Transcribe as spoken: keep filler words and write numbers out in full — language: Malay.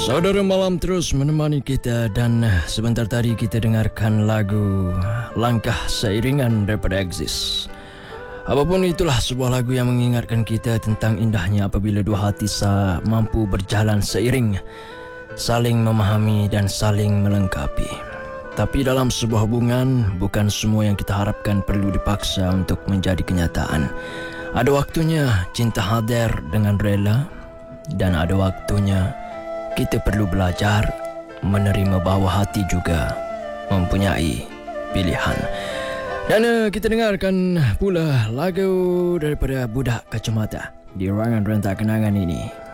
Saudara malam terus menemani kita dan sebentar tadi kita dengarkan lagu Langkah Seiringan daripada Exist. Apapun itulah sebuah lagu yang mengingatkan kita tentang indahnya apabila dua hati sa mampu berjalan seiring, saling memahami dan saling melengkapi. Tapi dalam sebuah hubungan, bukan semua yang kita harapkan perlu dipaksa untuk menjadi kenyataan. Ada waktunya cinta hadir dengan rela, dan ada waktunya kita perlu belajar menerima bahawa hati juga mempunyai pilihan. Dan uh, kita dengarkan pula lagu daripada Budak Kacamata di ruangan rentak kenangan ini.